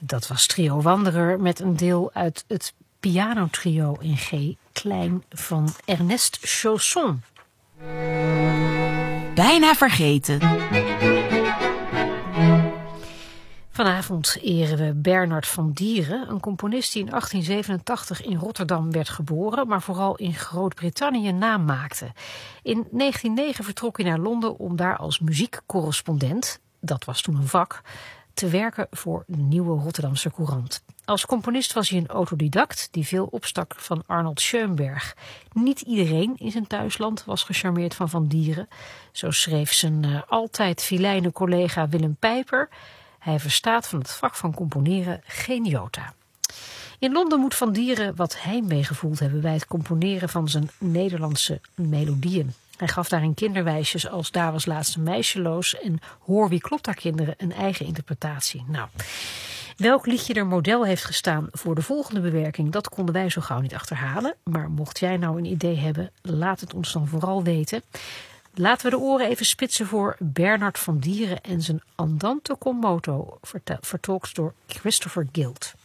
Dat was Trio Wanderer met een deel uit het pianotrio in G klein van Ernest Chausson. Bijna vergeten. Vanavond eren we Bernard van Dieren, een componist die in 1887 in Rotterdam werd geboren, maar vooral in Groot-Brittannië naam maakte. In 1909 vertrok hij naar Londen om daar als muziekcorrespondent, dat was toen een vak, te werken voor de Nieuwe Rotterdamse Courant. Als componist was hij een autodidact die veel opstak van Arnold Schoenberg. Niet iedereen in zijn thuisland was gecharmeerd van Dieren. Zo schreef zijn altijd filijne collega Willem Pijper: hij verstaat van het vak van componeren geen jota. In Londen moet Van Dieren wat heimwee gevoeld hebben bij het componeren van zijn Nederlandse melodieën. Hij gaf daarin kinderwijsjes als Daar was laatst een meisjeloos en Hoor wie klopt daar kinderen een eigen interpretatie. Nou, welk liedje er model heeft gestaan voor de volgende bewerking, dat konden wij zo gauw niet achterhalen. Maar mocht jij nou een idee hebben, laat het ons dan vooral weten. Laten we de oren even spitsen voor Bernard van Dieren en zijn Andante con moto, vertolkt door Christopher Guild.